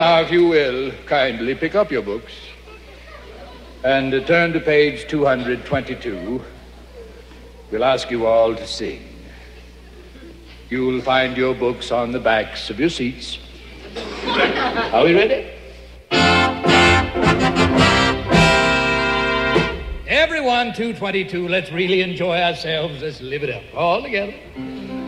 Now, if you will, kindly pick up your books and turn to page 222. We'll ask you all to sing. You'll find your books on the backs of your seats. Are we ready? Everyone, 222, let's really enjoy ourselves. Let's live it up all together.